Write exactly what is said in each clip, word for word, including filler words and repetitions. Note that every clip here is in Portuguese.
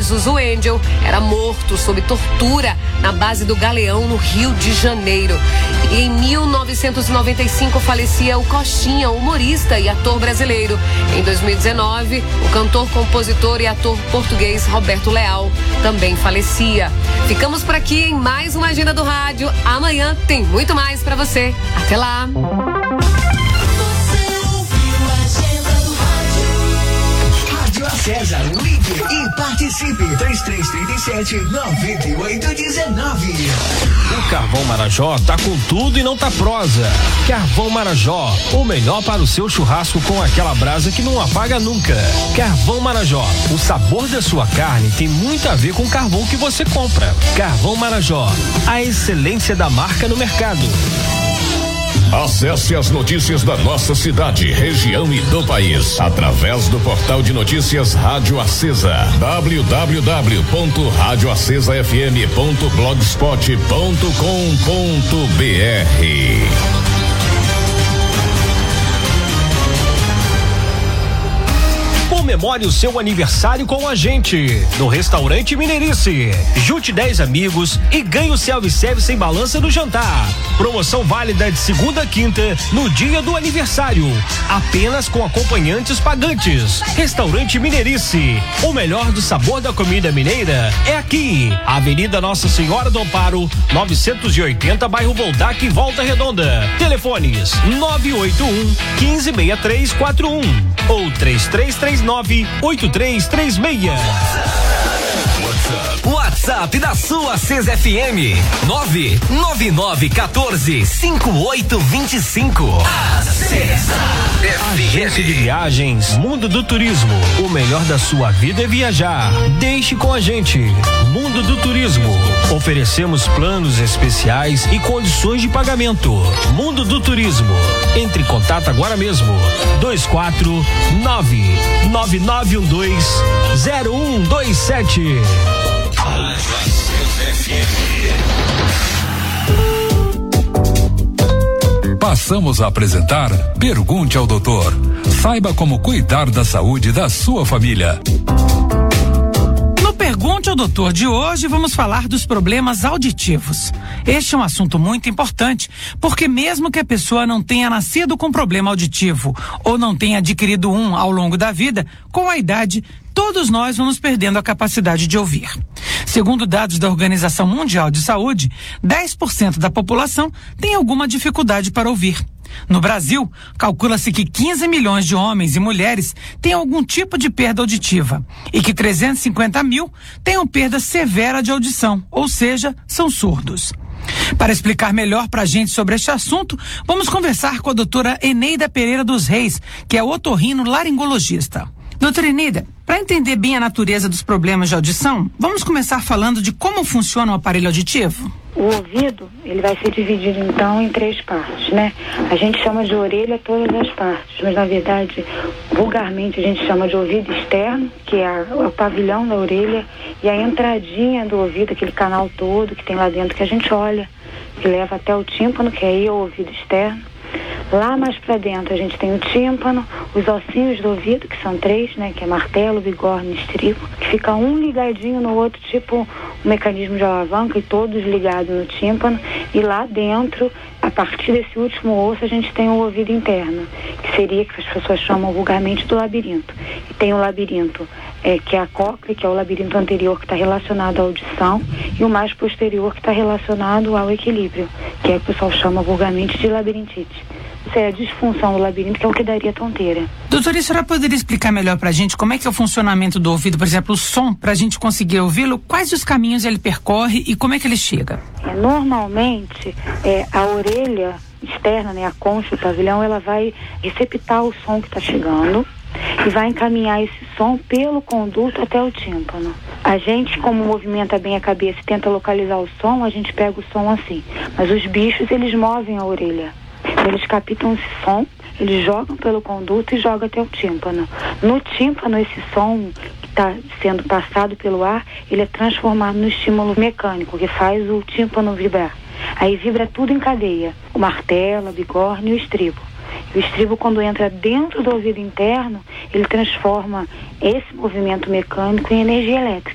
Jesus o Angel era morto sob tortura na base do Galeão, no Rio de Janeiro. E em mil novecentos e noventa e cinco falecia o Costinha, humorista e ator brasileiro. Em dois mil e dezenove, o cantor, compositor e ator português Roberto Leal também falecia. Ficamos por aqui em mais uma Agenda do Rádio. Amanhã tem muito mais pra você. Até lá! César, ligue e participe. três três três sete, nove oito um nove. O Carvão Marajó tá com tudo e não tá prosa. Carvão Marajó, o melhor para o seu churrasco com aquela brasa que não apaga nunca. Carvão Marajó, o sabor da sua carne tem muito a ver com o carvão que você compra. Carvão Marajó, a excelência da marca no mercado. Acesse as notícias da nossa cidade, região e do país através do portal de notícias Rádio Acesa, w w w ponto rádio acesa f m ponto blogspot ponto com ponto b r. Comemore o seu aniversário com a gente no Restaurante Mineirice. Junte dez amigos e ganhe o self-service sem balança no jantar. Promoção válida de segunda a quinta no dia do aniversário. Apenas com acompanhantes pagantes. Restaurante Mineirice. O melhor do sabor da comida mineira é aqui. Avenida Nossa Senhora do Amparo, novecentos e oitenta, bairro Voltac, Volta Redonda. Telefones nove oito um, um cinco seis três quatro um ou três três três nove, oito três três seis. WhatsApp da sua Acesa F M nove nove nove um quatro cinco oito dois cinco. Acesa Agência de Viagens Mundo do Turismo. O melhor da sua vida é viajar. Deixe com a gente. Mundo do Turismo. Oferecemos planos especiais e condições de pagamento. Mundo do Turismo. Entre em contato agora mesmo. dois quatro nove, nove nove um dois, zero um dois sete. Passamos a apresentar Pergunte ao Doutor. Saiba como cuidar da saúde da sua família. No Pergunte ao Doutor de hoje, vamos falar dos problemas auditivos. Este é um assunto muito importante, porque mesmo que a pessoa não tenha nascido com problema auditivo ou não tenha adquirido um ao longo da vida, com a idade, todos nós vamos perdendo a capacidade de ouvir. Segundo dados da Organização Mundial de Saúde, dez por cento da população tem alguma dificuldade para ouvir. No Brasil, calcula-se que quinze milhões de homens e mulheres têm algum tipo de perda auditiva e que trezentos e cinquenta mil tenham perda severa de audição, ou seja, são surdos. Para explicar melhor para a gente sobre este assunto, vamos conversar com a doutora Eneida Pereira dos Reis, que é otorrino-laringologista. Doutora Eneida, para entender bem a natureza dos problemas de audição, vamos começar falando de como funciona o aparelho auditivo? O ouvido, ele vai ser dividido então em três partes, né? A gente chama de orelha todas as partes, mas na verdade, vulgarmente a gente chama de ouvido externo, que é a, o pavilhão da orelha, e a entradinha do ouvido, aquele canal todo que tem lá dentro que a gente olha, que leva até o tímpano, que aí é o ouvido externo. Lá mais pra dentro a gente tem o tímpano, os ossinhos do ouvido, que são três, né? Que é martelo, bigorna e estribo, que fica um ligadinho no outro, tipo um mecanismo de alavanca, e todos ligados no tímpano. E lá dentro, a partir desse último osso, a gente tem o ouvido interno, que seria, que as pessoas chamam vulgarmente, do labirinto. E tem o labirinto, é, que é a cóclea, que é o labirinto anterior, que está relacionado à audição, e o mais posterior, que está relacionado ao equilíbrio, que é o que o pessoal chama vulgarmente de labirintite. Isso é a disfunção do labirinto, que é o que daria tonteira. Doutora, a senhora poderia explicar melhor pra gente como é que é o funcionamento do ouvido, por exemplo, o som, pra gente conseguir ouvi-lo, quais os caminhos ele percorre e como é que ele chega? É, normalmente, é, a orelha externa, né, a concha do pavilhão, ela vai receptar o som que está chegando e vai encaminhar esse som pelo conduto até o tímpano. A gente, como movimenta bem a cabeça e tenta localizar o som, a gente pega o som assim. Mas os bichos, eles movem a orelha. Eles captam esse som, eles jogam pelo conduto e jogam até o tímpano. No tímpano, esse som que está sendo passado pelo ar, ele é transformado no estímulo mecânico, que faz o tímpano vibrar. Aí vibra tudo em cadeia, o martelo, a bigorna e o estribo. O estribo, quando entra dentro do ouvido interno, ele transforma esse movimento mecânico em energia elétrica.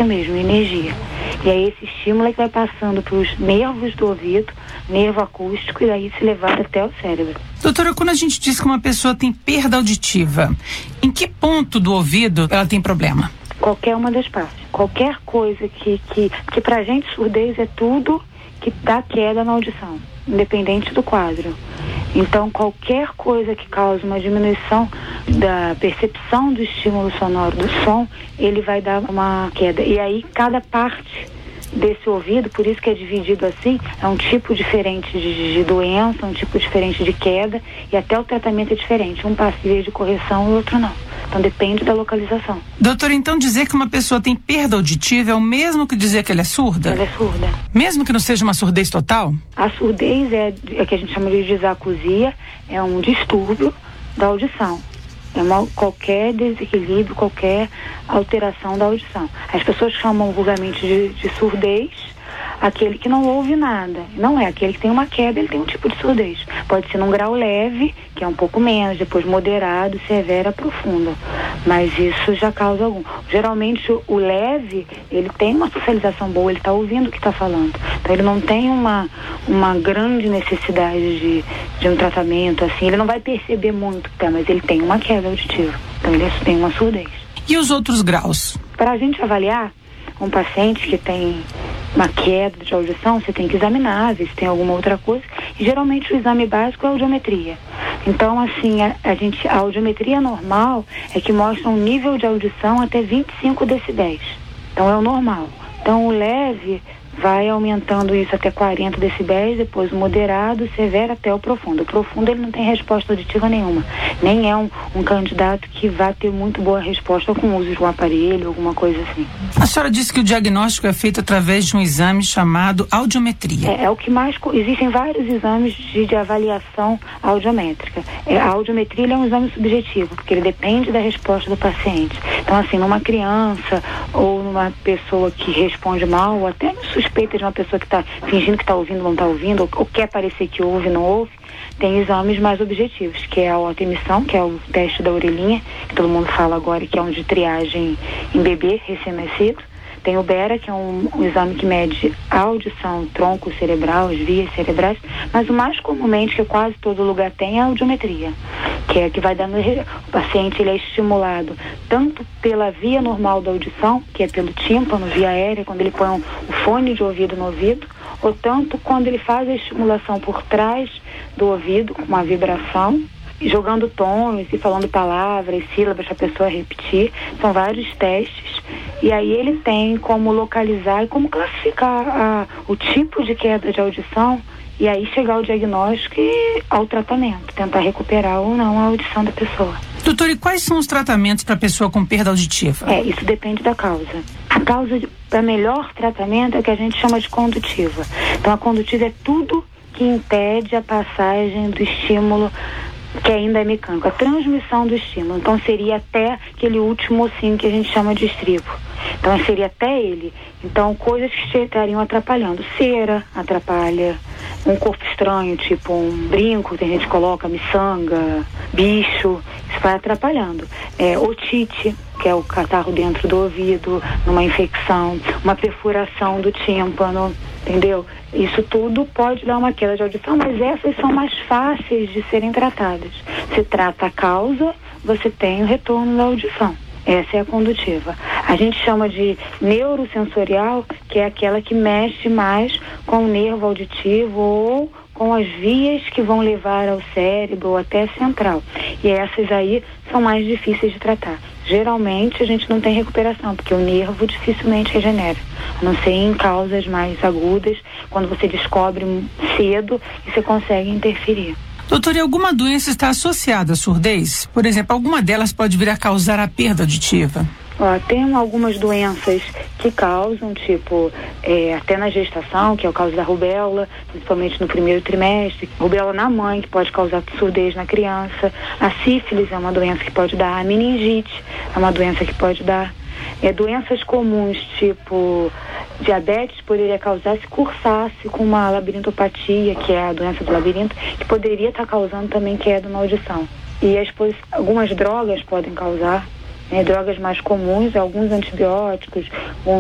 elétrica mesmo, energia. E aí esse estímulo é que vai passando para os nervos do ouvido, nervo acústico, e daí se levado até o cérebro. Doutora, quando a gente diz que uma pessoa tem perda auditiva, em que ponto do ouvido ela tem problema? Qualquer uma das partes. Qualquer coisa que, que, que pra gente surdez é tudo que dá queda na audição, independente do quadro. Então, qualquer coisa que cause uma diminuição da percepção do estímulo sonoro do som, ele vai dar uma queda. E aí, cada parte desse ouvido, por isso que é dividido assim, é um tipo diferente de, de doença, um tipo diferente de queda, e até o tratamento é diferente. Um passível de correção e o outro não. Então depende da localização. Doutora, então dizer que uma pessoa tem perda auditiva é o mesmo que dizer que ela é surda? Ela é surda. Mesmo que não seja uma surdez total? A surdez é, é que a gente chama de disacusia, é um distúrbio da audição. É uma, qualquer desequilíbrio, qualquer alteração da audição. As pessoas chamam vulgarmente de, de surdez aquele que não ouve nada. Não é, aquele que tem uma queda, ele tem um tipo de surdez. Pode ser num grau leve, que é um pouco menos, depois moderado, severa, profunda. Mas isso já causa algum. Geralmente o leve, ele tem uma socialização boa, ele está ouvindo o que está falando. Então ele não tem uma, uma grande necessidade de, de um tratamento, assim, ele não vai perceber muito, tá, mas ele tem uma queda auditiva. Então ele tem uma surdez. E os outros graus? Para a gente avaliar um paciente que tem uma queda de audição, você tem que examinar, ver se tem alguma outra coisa. E geralmente o exame básico é a audiometria. Então, assim, a, a, gente, a audiometria normal é que mostra um nível de audição até vinte e cinco decibéis. Então é o normal. Então o leve vai aumentando isso até quarenta decibéis, depois o moderado, severo até o profundo. O profundo ele não tem resposta auditiva nenhuma. Nem é um, um candidato que vai ter muito boa resposta com o uso de um aparelho, alguma coisa assim. A senhora disse que o diagnóstico é feito através de um exame chamado audiometria. É, é o que mais... Existem vários exames de, de avaliação audiométrica. É, a audiometria ele é um exame subjetivo, porque ele depende da resposta do paciente. Então, assim, numa criança ou numa pessoa que responde mal, ou até no suspeita de uma pessoa que está fingindo que está ouvindo, não está ouvindo, ou, ou quer parecer que ouve, não ouve, tem exames mais objetivos, que é a autoemissão, que é o teste da orelhinha, que todo mundo fala agora, que é um de triagem em bebê recém-nascido. Tem o Bera, que é um, um exame que mede a audição, tronco cerebral, as vias cerebrais, mas o mais comumente, que quase todo lugar tem, é a audiometria, que é que vai dando... O paciente ele é estimulado tanto pela via normal da audição, que é pelo tímpano, via aérea, quando ele põe um, um fone de ouvido no ouvido, ou tanto quando ele faz a estimulação por trás do ouvido, com uma vibração, jogando tons e falando palavras, sílabas para a pessoa repetir. São vários testes. E aí ele tem como localizar e como classificar a, o tipo de queda de audição e aí chegar ao diagnóstico e ao tratamento, tentar recuperar ou não a audição da pessoa. Doutor, e quais são os tratamentos para a pessoa com perda auditiva? É, isso depende da causa. A causa para melhor tratamento é o que a gente chama de condutiva. Então a condutiva é tudo que impede a passagem do estímulo que ainda é mecânico, a transmissão do estímulo. Então seria até aquele último ossinho que a gente chama de estribo. Então seria até ele. Então coisas que estariam atrapalhando. Cera atrapalha, um corpo estranho, tipo um brinco, tem gente que coloca miçanga, bicho, isso vai atrapalhando. É, otite, que é o catarro dentro do ouvido, numa infecção, uma perfuração do tímpano, entendeu? Isso tudo pode dar uma queda de audição, mas essas são mais fáceis de serem tratadas. Se trata a causa, você tem o retorno da audição. Essa é a condutiva. A gente chama de neurosensorial, que é aquela que mexe mais com o nervo auditivo ou com as vias que vão levar ao cérebro ou até a central. E essas aí são mais difíceis de tratar. Geralmente a gente não tem recuperação, porque o nervo dificilmente regenera, a não ser em causas mais agudas, quando você descobre cedo e você consegue interferir. Doutor, e alguma doença está associada à surdez? Por exemplo, alguma delas pode vir a causar a perda auditiva? Ó, tem algumas doenças que causam, tipo, é, até na gestação, que é o caso da rubéola, principalmente no primeiro trimestre, rubéola na mãe, que pode causar surdez na criança, a sífilis é uma doença que pode dar, a meningite é uma doença que pode dar, é, doenças comuns, tipo diabetes, poderia causar se cursasse com uma labirintopatia, que é a doença do labirinto, que poderia estar causando também queda na audição. E as, algumas drogas podem causar, né, drogas mais comuns, alguns antibióticos, um